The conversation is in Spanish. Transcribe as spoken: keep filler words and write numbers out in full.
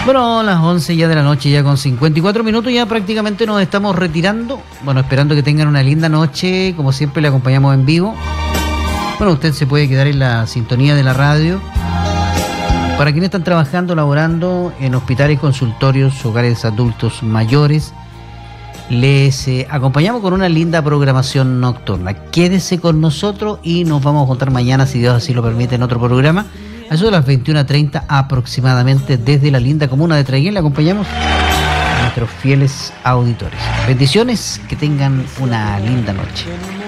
Bueno, las once ya de la noche, ya con cincuenta y cuatro minutos, ya prácticamente nos estamos retirando. Bueno, esperando que tengan una linda noche, como siempre le acompañamos en vivo. Bueno, usted se puede quedar en la sintonía de la radio. Para quienes están trabajando, laborando en hospitales, consultorios, hogares adultos mayores, les eh, acompañamos con una linda programación nocturna. Quédese con nosotros y nos vamos a juntar mañana, si Dios así lo permite, en otro programa. A eso de las veintiuna treinta aproximadamente, desde la linda comuna de Traiguén, le acompañamos a nuestros fieles auditores. Bendiciones, que tengan una linda noche.